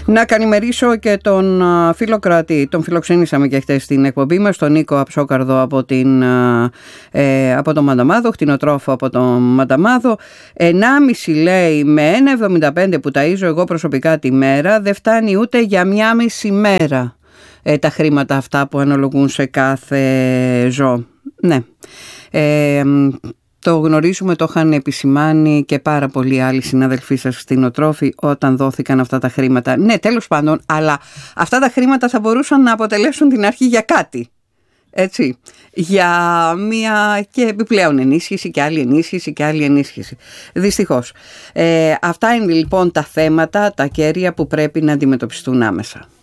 Να καλημερίσω και τον φίλο Κροατή. Τον φιλοξενήσαμε και χτες στην εκπομπή μας, τον Νίκο Αψόκαρδο από το Μανταμάδο, κτηνοτρόφο από το Μανταμάδο. 1,5 λέει με 1,75 που ταΐζω εγώ προσωπικά τη μέρα, δεν φτάνει ούτε για 1,5 μέρα τα χρήματα αυτά που αναλογούν σε κάθε ζώο. Ναι. Το γνωρίζουμε, το είχαν επισημάνει και πάρα πολλοί άλλοι συναδελφοί σας κτηνοτρόφοι όταν δόθηκαν αυτά τα χρήματα. Ναι, τέλος πάντων, αλλά αυτά τα χρήματα θα μπορούσαν να αποτελέσουν την αρχή για κάτι. Έτσι, για μια και επιπλέον ενίσχυση και άλλη ενίσχυση και άλλη ενίσχυση. Δυστυχώς. Αυτά είναι λοιπόν τα θέματα, τα κέρια που πρέπει να αντιμετωπιστούν άμεσα.